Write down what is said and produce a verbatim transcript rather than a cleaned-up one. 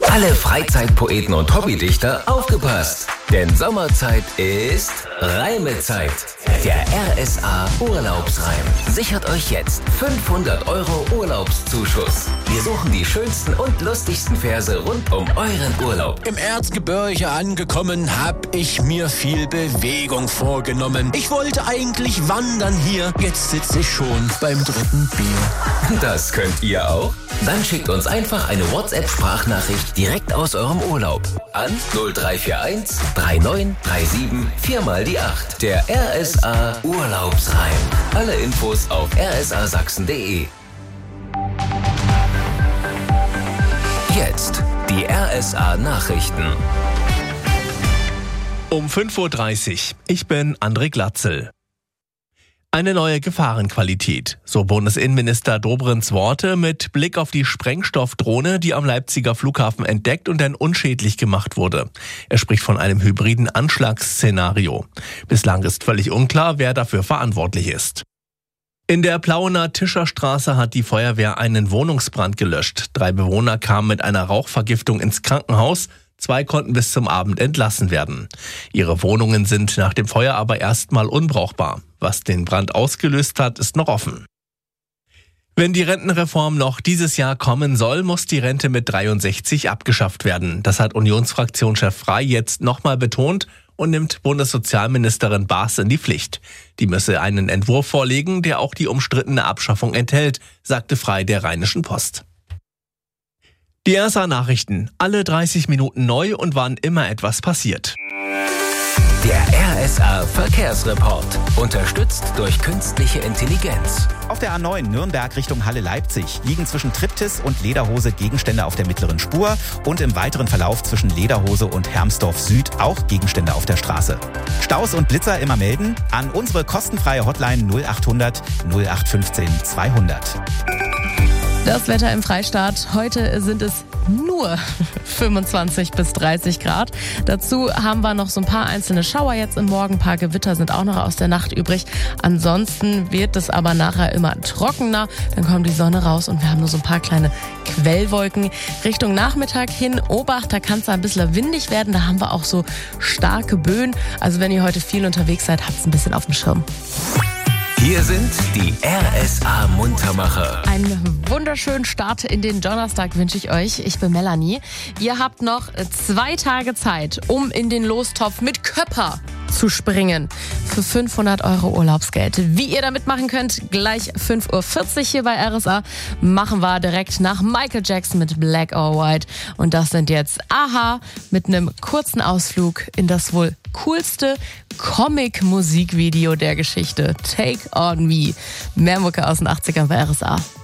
Alle Freizeitpoeten und Hobbydichter aufgepasst! Denn Sommerzeit ist Reimezeit. Der R S A Urlaubsreim sichert euch jetzt fünfhundert Euro Urlaubszuschuss. Wir suchen die schönsten und lustigsten Verse rund um euren Urlaub. Im Erzgebirge angekommen, hab ich mir viel Bewegung vorgenommen. Ich wollte eigentlich wandern hier, jetzt sitze ich schon beim dritten Bier. Das könnt ihr auch? Dann schickt uns einfach eine WhatsApp-Sprachnachricht direkt aus eurem Urlaub an null drei vier eins drei neun drei sieben vier mal die acht. Der R S A Urlaubsreim. Alle Infos auf r s a sachsen punkt d e. Jetzt die R S A Nachrichten. Um fünf Uhr dreißig. Ich bin André Glatzel. Eine neue Gefahrenqualität, so Bundesinnenminister Dobrins Worte mit Blick auf die Sprengstoffdrohne, die am Leipziger Flughafen entdeckt und dann unschädlich gemacht wurde. Er spricht von einem hybriden Anschlagsszenario. Bislang ist völlig unklar, wer dafür verantwortlich ist. In der Plauener Tischerstraße hat die Feuerwehr einen Wohnungsbrand gelöscht. Drei Bewohner kamen mit einer Rauchvergiftung ins Krankenhaus. Zwei konnten bis zum Abend entlassen werden. Ihre Wohnungen sind nach dem Feuer aber erstmal unbrauchbar. Was den Brand ausgelöst hat, ist noch offen. Wenn die Rentenreform noch dieses Jahr kommen soll, muss die Rente mit dreiundsechzig abgeschafft werden. Das hat Unionsfraktionschef Frey jetzt nochmal betont und nimmt Bundessozialministerin Baas in die Pflicht. Die müsse einen Entwurf vorlegen, der auch die umstrittene Abschaffung enthält, sagte Frey der Rheinischen Post. Die R S A-Nachrichten, alle dreißig Minuten neu und wann immer etwas passiert. Der R S A-Verkehrsreport, unterstützt durch künstliche Intelligenz. Auf der A neun Nürnberg Richtung Halle-Leipzig liegen zwischen Triptis und Lederhose Gegenstände auf der mittleren Spur und im weiteren Verlauf zwischen Lederhose und Hermsdorf Süd auch Gegenstände auf der Straße. Staus und Blitzer immer melden an unsere kostenfreie Hotline null achthundert null acht fünfzehn zweihundert. Das Wetter im Freistaat. Heute sind es nur fünfundzwanzig bis dreißig Grad. Dazu haben wir noch so ein paar einzelne Schauer jetzt im Morgen. Ein paar Gewitter sind auch noch aus der Nacht übrig. Ansonsten wird es aber nachher immer trockener. Dann kommt die Sonne raus und wir haben nur so ein paar kleine Quellwolken. Richtung Nachmittag hin, Obacht, da kann es ein bisschen windig werden. Da haben wir auch so starke Böen. Also wenn ihr heute viel unterwegs seid, habt es ein bisschen auf dem Schirm. Hier sind die R S A-Muntermacher. Einen wunderschönen Start in den Donnerstag wünsche ich euch. Ich bin Melanie. Ihr habt noch zwei Tage Zeit, um in den Lostopf mit Köpper zu springen für fünfhundert Euro Urlaubsgeld. Wie ihr da mitmachen könnt, gleich fünf Uhr vierzig hier bei R S A, machen wir direkt nach Michael Jackson mit Black or White. Und das sind jetzt a-ha mit einem kurzen Ausflug in das wohl coolste Comic-Musikvideo der Geschichte. Take on Me. Mehr Mucke aus den achtzigern bei R S A.